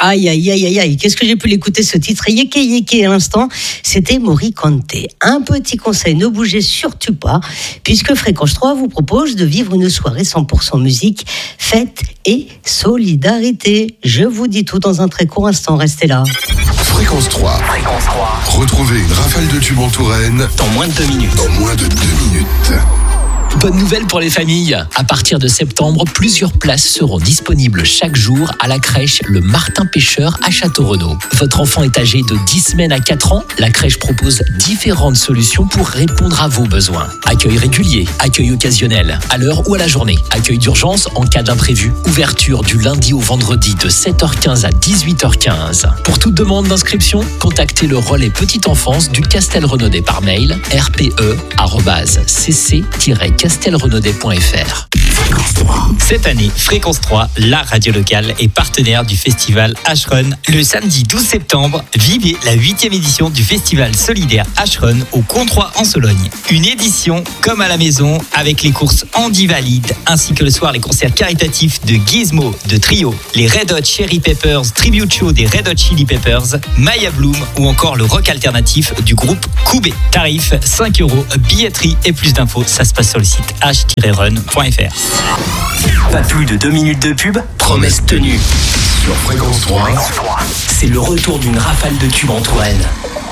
Aïe, aïe, aïe, aïe, aïe. Qu'est-ce que j'ai pu l'écouter ce titre? Yeke Yeke à l'instant. C'était Mori Kanté. Un petit conseil, ne bougez surtout pas, puisque Fréquence 3 vous propose de vivre une soirée 100% musique, fête et solidarité. Je vous dis tout dans un très court instant. Restez là. Fréquence 3. Retrouvez une rafale de tubes en Touraine dans moins de 2 minutes. Bonne nouvelle pour les familles. À partir de septembre, plusieurs places seront disponibles chaque jour à la crèche Le Martin Pêcheur à Château-Renaud. Votre enfant est âgé de 10 semaines à 4 ans. La crèche propose différentes solutions pour répondre à vos besoins. Accueil régulier, accueil occasionnel, à l'heure ou à la journée. Accueil d'urgence en cas d'imprévu. Ouverture du lundi au vendredi de 7h15 à 18h15. Pour toute demande d'inscription, contactez le relais petite enfance du Castelrenaudet par mail rpe@cc-castelrenaudet.fr. Cette année, Fréquence 3, la radio locale, est partenaire du festival H-Run. Le samedi 12 septembre, vivez la 8e édition du festival solidaire H-Run au Comtrois en Sologne. Une édition comme à la maison, avec les courses Andy Valide, ainsi que le soir les concerts caritatifs de Gizmo, de Trio, les Red Hot Chili Peppers, Tribute Show des Red Hot Chili Peppers, Maya Bloom ou encore le rock alternatif du groupe Koubé. Tarif 5 €, billetterie et plus d'infos, ça se passe sur le site h-run.fr. Pas plus de 2 minutes de pub, promesse tenue. sur Fréquence 3. C'est le retour d'une rafale de tubes en Touraine.